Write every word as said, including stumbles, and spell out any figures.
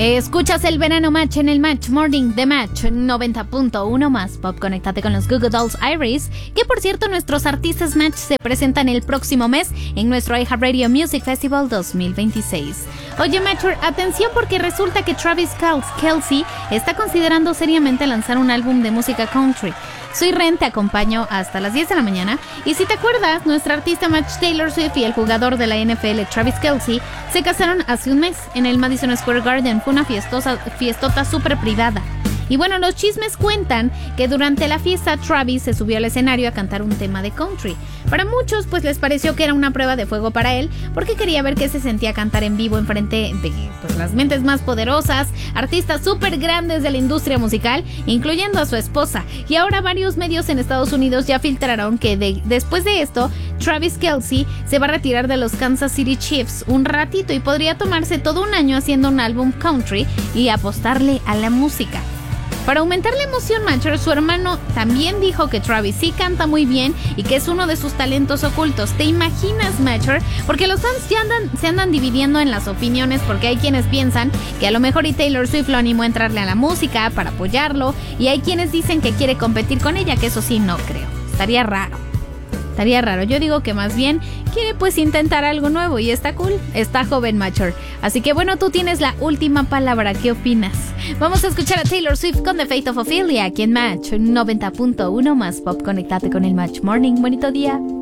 Escuchas el Verano Match en el Match Morning de Match noventa punto uno más Pop. Conéctate con los Goo Goo Dolls Iris, que por cierto nuestros artistas Match se presentan el próximo mes en nuestro iHeartRadio Music Festival dos mil veintiséis. Oye Matcher, atención porque resulta que Travis Kelce está considerando seriamente lanzar un álbum de música country. Soy Ren, te acompaño hasta las diez de la mañana. Y si te acuerdas, nuestra artista Match Taylor Swift y el jugador de la N F L Travis Kelce se casaron hace un mes en el Madison Square Garden. Fue una fiestosa, fiestota súper privada. Y bueno, los chismes cuentan que durante la fiesta Travis se subió al escenario a cantar un tema de country. Para muchos pues les pareció que era una prueba de fuego para él, porque quería ver qué se sentía cantar en vivo enfrente de pues, las mentes más poderosas, artistas súper grandes de la industria musical, incluyendo a su esposa. Y ahora varios medios en Estados Unidos ya filtraron que de, después de esto, Travis Kelce se va a retirar de los Kansas City Chiefs un ratito y podría tomarse todo un año haciendo un álbum country y apostarle a la música. Para aumentar la emoción, Matcher, su hermano también dijo que Travis sí canta muy bien y que es uno de sus talentos ocultos. ¿Te imaginas, Matcher? Porque los fans ya andan, se andan dividiendo en las opiniones, porque hay quienes piensan que a lo mejor y Taylor Swift lo animó a entrarle a la música para apoyarlo, y hay quienes dicen que quiere competir con ella, que eso sí no creo. Estaría raro. Estaría raro. Yo digo que más bien quiere pues intentar algo nuevo y está cool. Está joven, Matcher. Así que bueno, tú tienes la última palabra. ¿Qué opinas? Vamos a escuchar a Taylor Swift con The Fate of Ophelia aquí en Match noventa punto uno más Pop. Conéctate con el Match Morning. Bonito día.